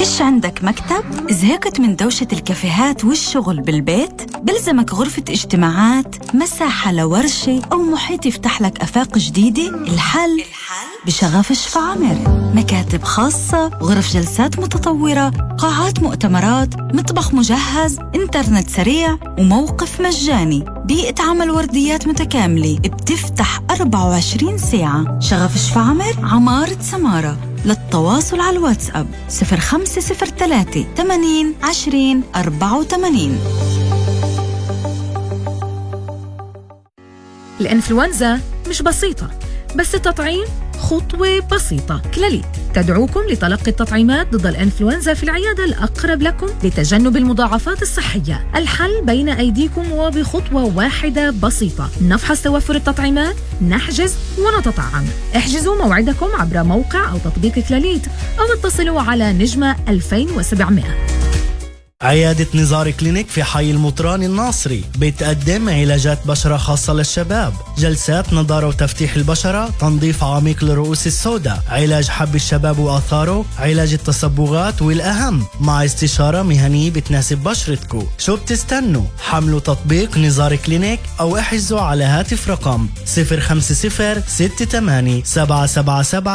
فيش عندك مكتب؟ زهقت من دوشة الكافيهات والشغل بالبيت؟ بلزمك غرفة اجتماعات، مساحة لورشة أو محيط يفتح لك آفاق جديدة؟ الحل بشغف شفا عامر. مكاتب خاصة، غرف جلسات متطورة، قاعات مؤتمرات، مطبخ مجهز، انترنت سريع وموقف مجاني. بيئة عمل ورديات متكاملة بتفتح 24 ساعة. شغف شفا عامر، عمارة سمارة. للتواصل على الواتساب 0503 80 20 84. الإنفلونزا مش بسيطة، بس التطعيم خطوة بسيطة. كلاليت تدعوكم لتلقي التطعيمات ضد الإنفلونزا في العيادة الأقرب لكم لتجنب المضاعفات الصحية. الحل بين أيديكم وبخطوة واحدة بسيطة. نفحص توفر التطعيمات، نحجز ونتطعم. احجزوا موعدكم عبر موقع أو تطبيق كلاليت أو اتصلوا على نجمة 2700. عيادة نزار كلينيك في حي المطران الناصري بتقدم علاجات بشرة خاصة للشباب، جلسات نضارة وتفتيح البشرة، تنظيف عميق للرؤوس السوداء، علاج حب الشباب وآثاره، علاج التصبغات، والأهم مع استشارة مهنية بتناسب بشرتكو. شو بتستنوا؟ حملوا تطبيق نزار كلينيك أو احجزوا على هاتف رقم 050 68 777